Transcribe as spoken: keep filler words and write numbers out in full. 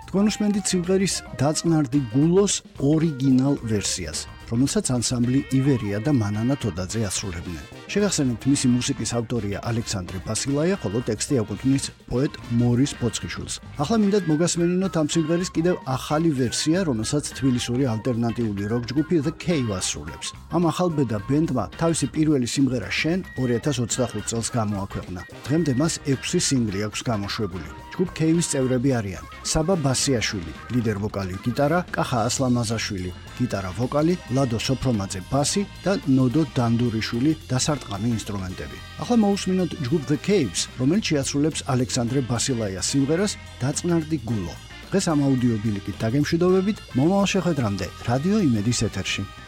თქვენ უსმენთ სიმღერის დაწნარდი გულოს ორიგინალ ვერსიას, რომელსაც ანსამბლი ივერია და მანანა თოდაძე ასრულებდნენ. შეგახსენებთ, მისი მუსიკის ავტორია ალექსანდრე ბასილაია, ხოლო ტექსტი აკუთვნის პოეტ მორის ფოცხიშვილს. ახლა მინდათ მოგასმენინოთ ამ სიმღერის კიდევ ახალი ვერსია, რომელსაც თბილისური ალტერნატიული როკ ჯგუფი The Cave ასრულებს. ამ ახალბედა ბენდმა თავისი პირველი სიმღერა შენ ორი ათას ოცდახუთ წელს გამოაქვეყნა. დღემდე მას ექვსი სინგლი აქვს გამოშვებული. ჯგუფ Cave-ის წევრები არიან: საბა ბასიაშვილი, ლიდერ ვოკალი გიტარა, კახა ასლამაზაშვილი, გიტარა ვოკალი, ლადო სოფრომაძე ბასი და ნოდო დანდურიშვილი დასარტყამი ინსტრუმენტები. ახლა მოусმინოთ ჯგუფ The Caves, რომელიც შეასრულებს ალექსანდრე ბასილაიას სიმღერას დაწნარდი გულო. დღეს ამ აუდიო ბილიკით დაგემშვიდობებით, მომავალ შეხვედრამდე რადიო იმედის ეთერში.